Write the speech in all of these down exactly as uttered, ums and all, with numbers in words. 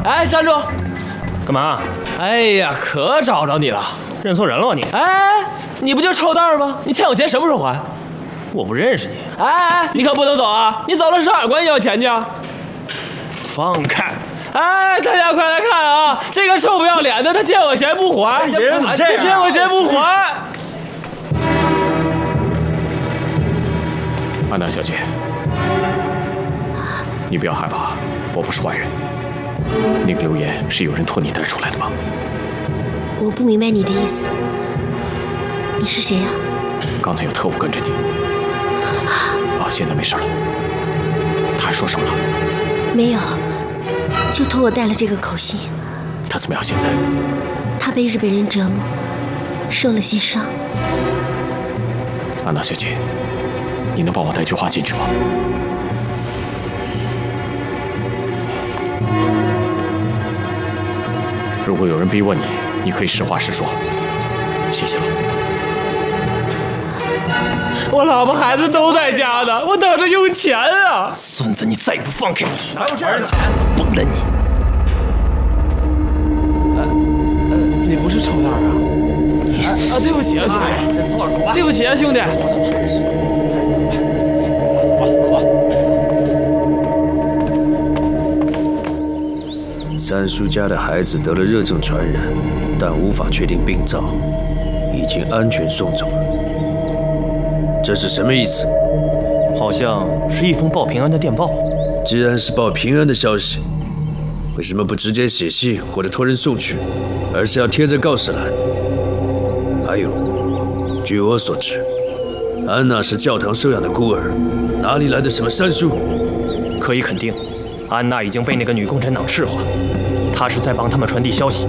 哎，站住！ 干嘛？ 哎呀，可找着你了！ 认错人了吧你？ 哎，你不就臭蛋儿吗？你欠我钱什么时候还？ 我不认识你。 哎哎，你可不能走啊！你走了上哪儿管你要钱去啊？ 放开！ 哎，大家快来看啊！这个臭不要脸的，他欠我钱不还， 人怎么这样？ 他欠我钱不还。 安娜小姐，你不要害怕，我不是坏人。那个留言是有人托你带出来的吗？ 我不明白你的意思，你是谁啊？ 刚才有特务跟着你。啊，现在没事了。他还说什么了？ 没有，就托我带了这个口信。 他怎么样？现在？ 他被日本人折磨，受了些伤。 安娜小姐，你能帮我带句话进去吗？如果有人逼问你，你可以实话实说。谢谢了。 我老婆孩子都在家呢，我等着用钱啊！ 孙子，你再不放开， 哪有这样的钱？ 崩了你！ 呃呃，你不是臭蛋啊？啊，对不起啊，兄弟， 认错了，走吧。 对不起啊，兄弟。 三叔家的孩子得了热症传染，但无法确定病灶，已经安全送走了。这是什么意思？ 好像是一封报平安的电报。 既然是报平安的消息，为什么不直接写信或者托人送去，而是要贴在告示栏？还有，据我所知，安娜是教堂收养的孤儿，哪里来的什么三叔？ 可以肯定，安娜已经被那个女共产党赤化，她是在帮他们传递消息。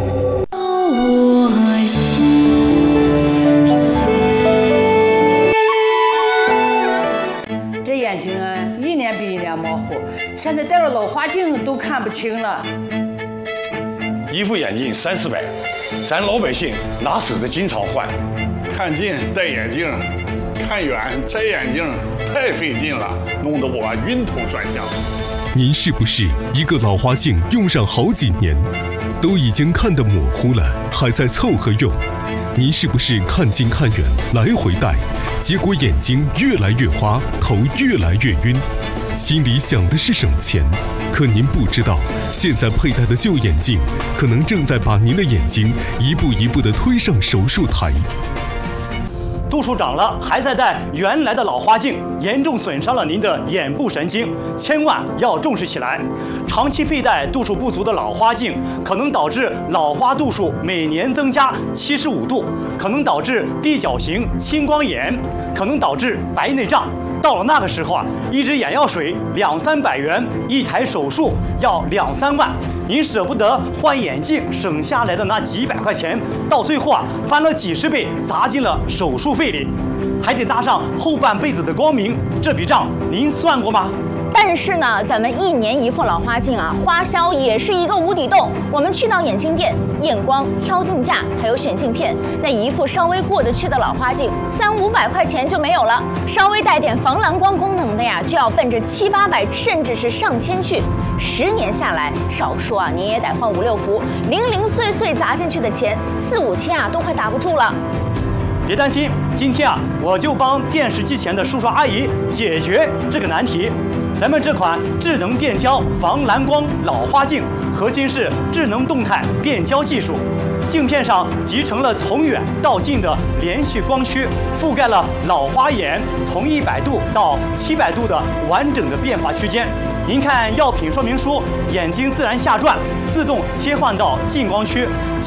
这眼睛啊，一年比一年模糊，现在戴了老花镜都看不清了。 一副眼镜三四百，咱老百姓哪舍得经常换？看近戴眼镜，看远摘眼镜，太费劲了，弄得我晕头转向。 您是不是一个老花镜用上好几年，都已经看得模糊了，还在凑合用？您是不是看近看远来回戴，结果眼睛越来越花，头越来越晕？心里想的是省钱，可您不知道，现在佩戴的旧眼镜可能正在把您的眼睛一步一步地推上手术台。 度数长了还在戴原来的老花镜，严重损伤了您的眼部神经，千万要重视起来。长期佩戴度数不足的老花镜，可能导致老花度数每年增加七十五度，可能导致闭角型青光眼，可能导致白内障。到了那个时候啊，一支眼药水两三百元，一台手术要两三万。您舍不得换眼镜省下来的那几百块钱，到最后啊，翻了几十倍砸进了手术费里，还得搭上后半辈子的光明，这笔账您算过吗？ 但是呢，咱们一年一副老花镜啊，花销也是一个无底洞。我们去到眼镜店验光、挑镜架，还有选镜片，那一副稍微过得去的老花镜，三五百块钱就没有了。稍微带点防蓝光功能的呀，就要奔着七八百，甚至是上千去。十年下来，少说啊，您也得换五六副，零零碎碎砸进去的钱，四五千啊，都快打不住了。 别担心，今天啊，我就帮电视机前的叔叔阿姨解决这个难题。咱们这款智能变焦防蓝光老花镜，核心是智能动态变焦技术，镜片上集成了从远到近的连续光区，覆盖了老花眼从一百度到七百度的完整的变化区间。您看药品说明书，眼睛自然下转，自动切换到近光区。